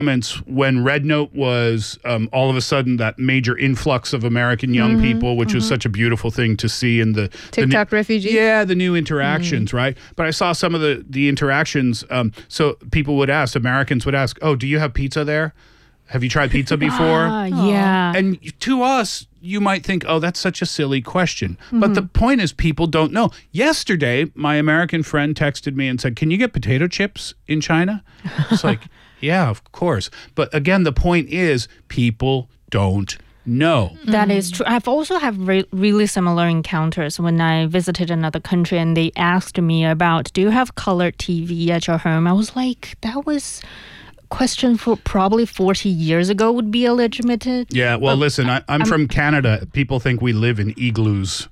when Red Note was all of a sudden that major influx of American young people, which was such a beautiful thing to see in the TikTok refugees. Yeah, the new interactions, right? But I saw some of the interactions. So Americans would ask, "Oh, do you have pizza there? Have you tried pizza before?" Yeah. And to us, you might think, "Oh, that's such a silly question." But the point is, people don't know. Yesterday, my American friend texted me and said, "Can you get potato chips in China?" It's like, yeah, of course. But again, the point is, people don't know. That is true. I've also have really similar encounters when I visited another country and they asked me about, do you have colored TV at your home? I was like, that was question for probably 40 years ago would be illegitimate. Yeah, well, listen, I'm from Canada. People think we live in igloos.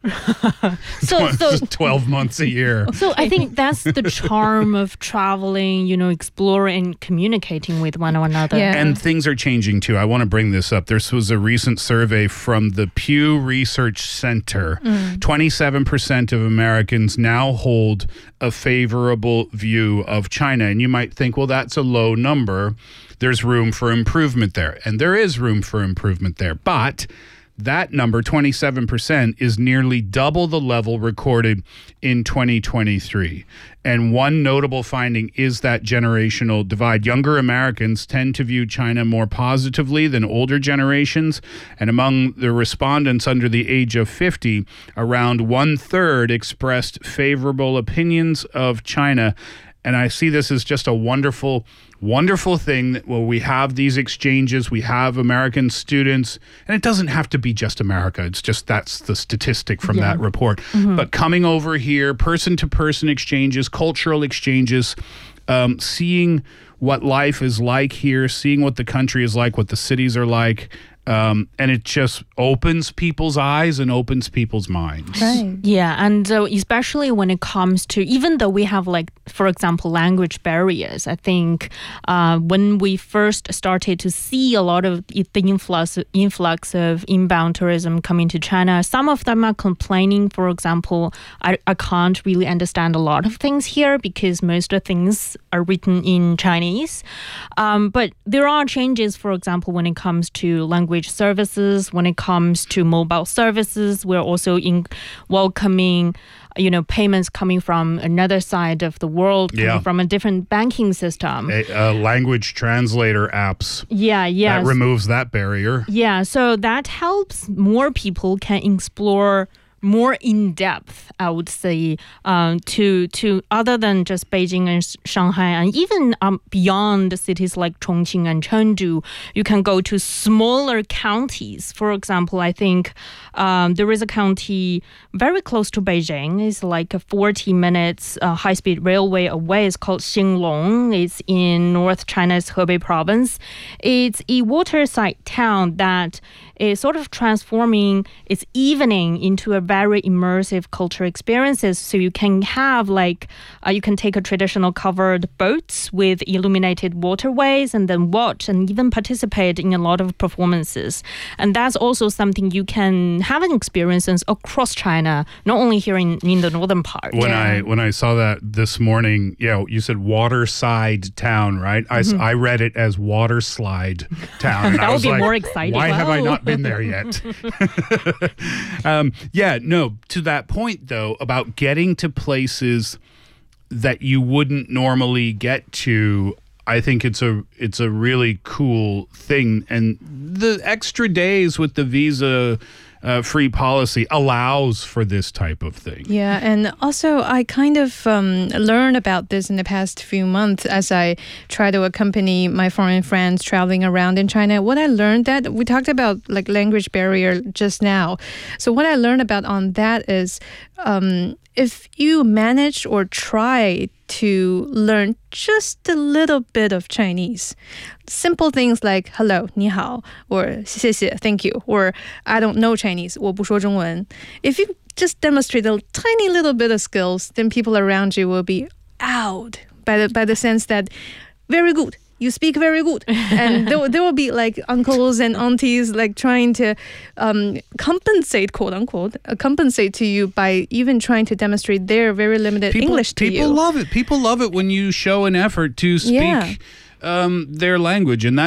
So 12 months a year. So I think that's the charm of traveling, exploring and communicating with one another. Yeah. And things are changing too. I want to bring this up. There was a recent survey from the Pew Research Center. 27% of Americans now hold a favorable view of China. And you might think, well, that's a low number. There's room for improvement there. And there is room for improvement there. But that number, 27%, is nearly double the level recorded in 2023. And one notable finding is that generational divide. Younger Americans tend to view China more positively than older generations. And among the respondents under the age of 50, around 1/3 expressed favorable opinions of China. And I see this as just a wonderful thing that we have these exchanges, we have American students, and it doesn't have to be just America. It's just that's the statistic from that report. But coming over here, person-to-person exchanges, cultural exchanges, seeing what life is like here, seeing what the country is like, what the cities are like, and it just opens people's eyes and opens people's minds. Right. Yeah, and especially when it comes to, even though we have for example, language barriers, I think when we first started to see a lot of the influx of inbound tourism coming to China, some of them are complaining, for example, I can't really understand a lot of things here because most of the things are written in Chinese. But there are changes, for example, when it comes to language services, when it comes to mobile services. We're also welcoming payments coming from another side of the world, coming from a different banking system. Language translator apps. Yeah. That removes that barrier. Yeah, so that helps more people can explore more in depth, I would say, to other than just Beijing and Shanghai, and even beyond cities like Chongqing and Chengdu, you can go to smaller counties. For example, I think there is a county very close to Beijing. It's like a 40 minutes high-speed railway away. It's called Xinglong. It's in North China's Hebei province. It's a waterside town that is sort of transforming its evening into a very immersive cultural experiences. So you can have you can take a traditional covered boats with illuminated waterways and then watch and even participate in a lot of performances. And that's also something you can have an experience across China, not only here in the northern part. When I saw that this morning, you said waterside town, right? I read it as water slide town. And that would be more exciting. Why have I not been there yet? To that point though, about getting to places that you wouldn't normally get to, I think it's a really cool thing. And the extra days with the visa free policy allows for this type of thing. Yeah, and also I kind of learned about this in the past few months as I try to accompany my foreign friends traveling around in China. What I learned that we talked about language barrier just now. So what I learned about on that is if you manage or try to learn just a little bit of Chinese, simple things like hello, 你好, or 谢谢, thank you, or I don't know Chinese, 我不说中文. If you just demonstrate a tiny little bit of skills, then people around you will be awed by the sense that very good. You speak very good. And there will be uncles and aunties trying to compensate, quote unquote, compensate to you by even trying to demonstrate their very limited English to you. People love it. People love it when you show an effort to speak their language. And